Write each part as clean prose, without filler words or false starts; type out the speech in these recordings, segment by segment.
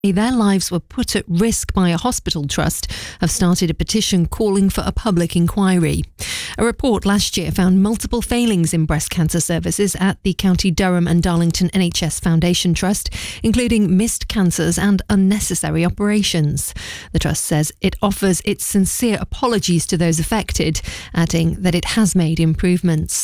their lives were put at risk by a hospital trust have started a petition calling for a public inquiry. A report last year found multiple failings in breast cancer services at the County Durham and Darlington NHS Foundation Trust, including missed cancers and unnecessary operations. The trust says it offers its sincere apologies to those affected, adding that it has made improvements.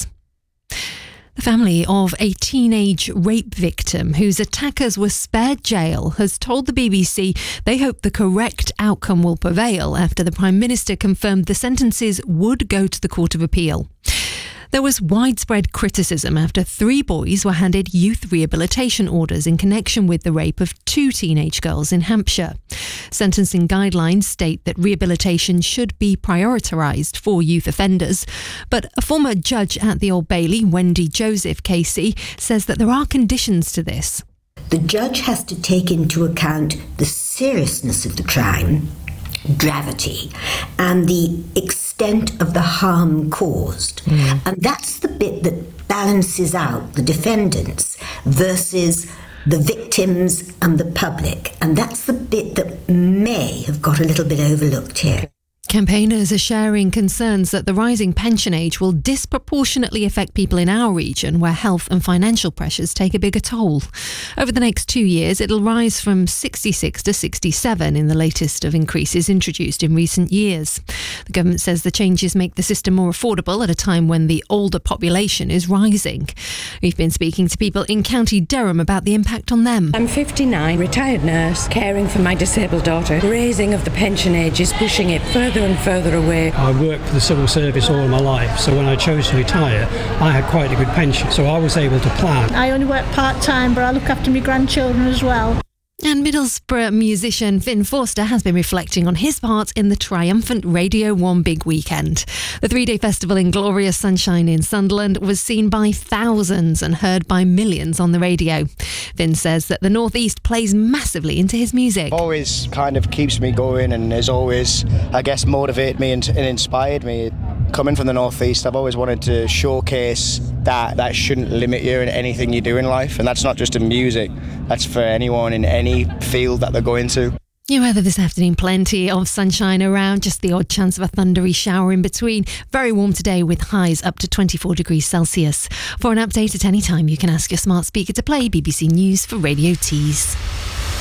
The family of a teenage rape victim whose attackers were spared jail has told the BBC they hope the correct outcome will prevail after the Prime Minister confirmed the sentences would go to the Court of Appeal. There was widespread criticism after 3 boys were handed youth rehabilitation orders in connection with the rape of 2 teenage girls in Hampshire. Sentencing guidelines state that rehabilitation should be prioritised for youth offenders, but a former judge at the Old Bailey, Wendy Joseph KC, says that there are conditions to this. The judge has to take into account the seriousness of the crime, gravity, and the extent of the harm caused. And that's the bit that balances out the defendants versus the victims and the public. And that's the bit that may have got a little bit overlooked here. Campaigners are sharing concerns that the rising pension age will disproportionately affect people in our region where health and financial pressures take a bigger toll. Over the next 2 years, it'll rise from 66 to 67 in the latest of increases introduced in recent years. The government says the changes make the system more affordable at a time when the older population is rising. We've been speaking to people in County Durham about the impact on them. I'm 59, retired nurse, caring for my disabled daughter. Raising of the pension age is pushing it further and further away. I worked for the civil service all my life, so when I chose to retire, I had quite a good pension, so I was able to plan. I only work part-time, but I look after my grandchildren as well. And Middlesbrough musician Finn Forster has been reflecting on his part in the triumphant Radio 1 Big Weekend. The 3-day festival in glorious sunshine in Sunderland was seen by thousands and heard by millions on the radio. Finn says that the North East plays massively into his music. Always kind of keeps me going and has always, I guess, motivated me and inspired me. Coming from the North East, I've always wanted to showcase that shouldn't limit you in anything you do in life, and that's not just in music, that's for anyone in any field that they're going to. Your weather this afternoon, plenty of sunshine around, just the odd chance of a thundery shower in between. Very warm today with highs up to 24 degrees Celsius. For an update at any time, you can ask your smart speaker to play BBC News for Radio Tees.